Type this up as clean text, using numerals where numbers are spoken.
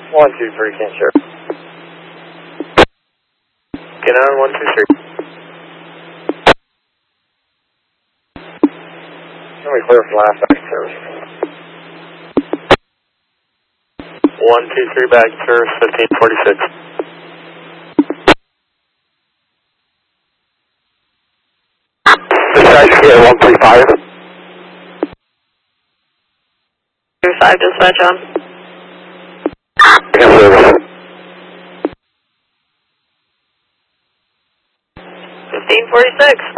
123, can't share. Get on 123. Can we clear for last back service? 123 back service, 1546. Dispatch, get 135. 35, dispatch on. Can service. 1546.